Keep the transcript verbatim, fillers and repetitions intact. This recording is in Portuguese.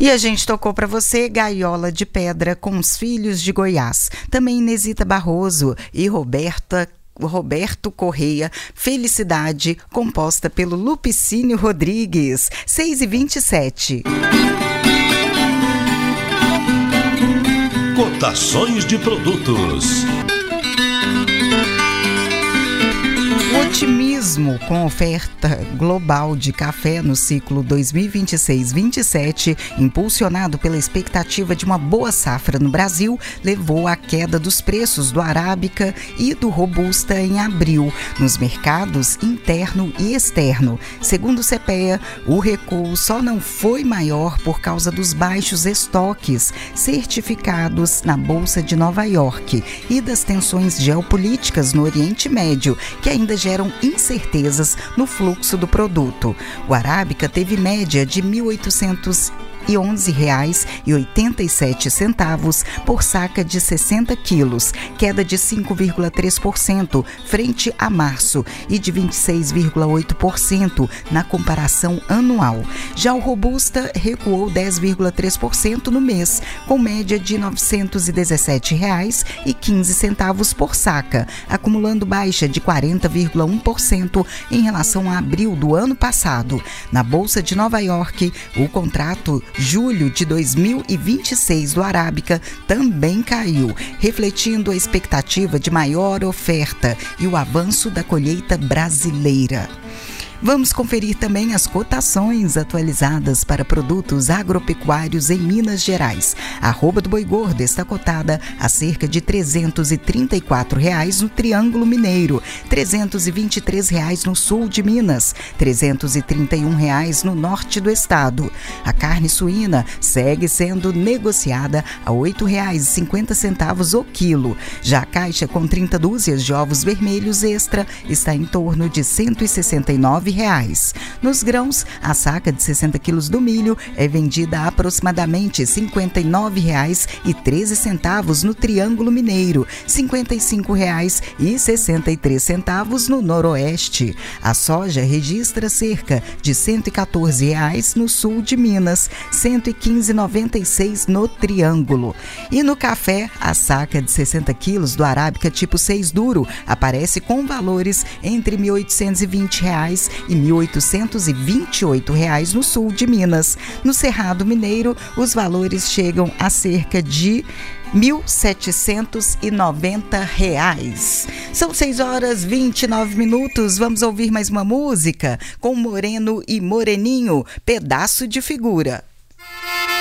E a gente tocou para você Gaiola de Pedra com os Filhos de Goiás. Também Inesita Barroso e Roberta Roberto Correia, Felicidade, composta pelo Lupicínio Rodrigues. seis e vinte e sete. Cotações de produtos. O otimismo com oferta global de café no ciclo dois mil e vinte e seis vinte e sete, impulsionado pela expectativa de uma boa safra no Brasil, levou à queda dos preços do Arábica e do Robusta em abril, nos mercados interno e externo. Segundo o CEPEA, o recuo só não foi maior por causa dos baixos estoques certificados na Bolsa de Nova York e das tensões geopolíticas no Oriente Médio, que ainda geram incertezas no fluxo do produto. O Arábica teve média de mil oitocentos e onze reais e oitenta e sete centavos por saca de sessenta quilos, queda de cinco vírgula três por cento frente a março e de vinte e seis vírgula oito por cento na comparação anual. Já o Robusta recuou dez vírgula três por cento no mês, com média de novecentos e dezessete reais e quinze centavos por saca, acumulando baixa de quarenta vírgula um por cento em relação a abril do ano passado. Na Bolsa de Nova York, o contrato julho de dois mil e vinte e seis do Arábica também caiu, refletindo a expectativa de maior oferta e o avanço da colheita brasileira. Vamos conferir também as cotações atualizadas para produtos agropecuários em Minas Gerais. A arroba do boi gordo está cotada a cerca de trezentos e trinta e quatro reais no Triângulo Mineiro, trezentos e vinte e três reais no sul de Minas, trezentos e trinta e um reais no norte do estado. A carne suína segue sendo negociada a oito reais e cinquenta centavos o quilo. Já a caixa com trinta dúzias de ovos vermelhos extra está em torno de cento e sessenta e nove reais. Nos grãos, a saca de sessenta quilos do milho é vendida a aproximadamente cinquenta e nove reais e treze centavos no Triângulo Mineiro, cinquenta e cinco reais e sessenta e três centavos no Noroeste. A soja registra cerca de cento e quatorze reais no sul de Minas, cento e quinze reais e noventa e seis centavos no Triângulo. E no café, a saca de sessenta quilos do Arábica tipo seis duro aparece com valores entre mil oitocentos e vinte reais e mil oitocentos e vinte e oito reais no sul de Minas. No Cerrado Mineiro, os valores chegam a cerca de mil setecentos e noventa reais. São seis horas e vinte e nove minutos. Vamos ouvir mais uma música com Moreno e Moreninho, Pedaço de Figura.